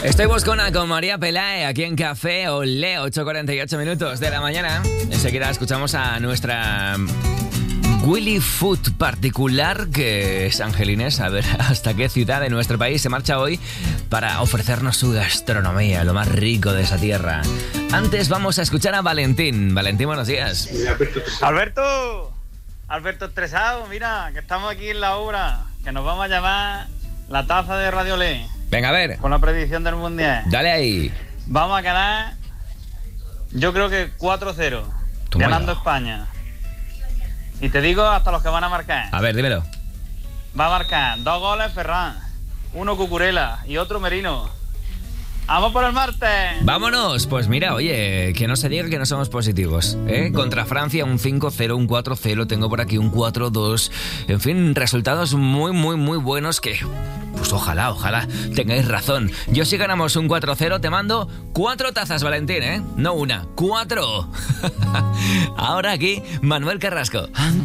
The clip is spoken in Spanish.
Estoy buscando con María Pelae aquí en Café Olé, 8:48 minutos de la mañana. Enseguida escuchamos a nuestra Willy Food particular, que es Angelines, a ver hasta qué ciudad de nuestro país se marcha hoy para ofrecernos su gastronomía, lo más rico de esa tierra. Antes vamos a escuchar a Valentín. Valentín, buenos días. Alberto estresado, mira, que estamos aquí en la obra, que nos vamos a llamar la taza de Radio Olé. Venga, a ver. Con la predicción del Mundial. Dale ahí. Vamos a ganar, yo creo que 4-0, ganando España. Y te digo hasta los que van a marcar. A ver, dímelo. Va a marcar 2 goles Ferran, 1 Cucurella y otro Merino. ¡Vamos por el martes! ¡Vámonos! Pues mira, oye, que no se diga que no somos positivos, ¿eh? Contra Francia un 5-0, un 4-0, tengo por aquí un 4-2. En fin, resultados muy, muy, muy buenos que... Pues ojalá tengáis razón. Yo si ganamos un 4-0 te mando 4 tazas, Valentín, ¿eh? No una, 4. Ahora aquí, Manuel Carrasco.